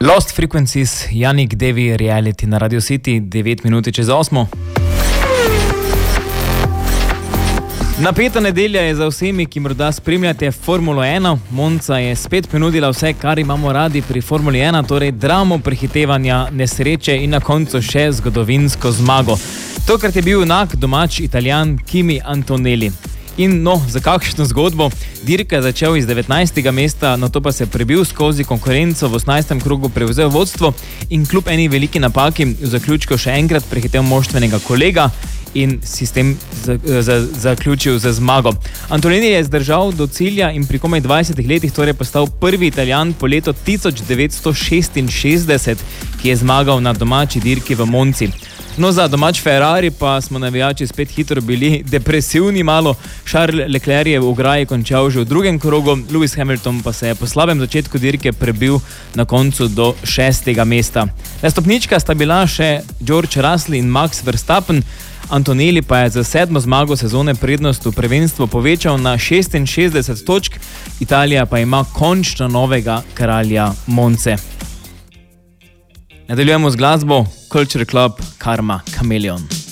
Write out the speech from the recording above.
Lost Frequencies, Yannick Devi, Reality na Radio City, 9 minuti čez 8. Napeta nedelja je za vsemi, ki morda spremljate Formulo 1. Monza je spet ponudila vse, kar imamo radi pri Formuli 1, torej dramo prehitevanja, nesreče in na koncu še zgodovinsko zmago. Tokrat je bil junak domač Italijan Kimi Antonelli. In za kakšno zgodbo? Dirka je začel iz 19. mesta, nato pa se prebil skozi konkurenco, v 18. krogu prevzel vodstvo in kljub eni veliki napaki v zaključku še enkrat prehitev moštvenega kolega in sistem zaključil za zmago. Antonelli je zdržal do cilja in pri komaj 20 letih torej postal prvi Italijan po letu 1966, ki je zmagal na domači dirki v Monci. Za domač Ferrari pa smo navijači spet hitro bili depresivni malo. Charles Leclerc je v ograji končal že v drugem krogu, Lewis Hamilton pa se je po slabem začetku dirke prebil na koncu do 6. mesta. Na stopnička sta bila še George Russell in Max Verstappen. Antonelli pa je za 7. zmago sezone prednost v prvenstvu povečal na 66 točk, Italija pa ima končno novega kralja Monce. Nadaljujemo z glasbo Culture Club Karma Chameleon.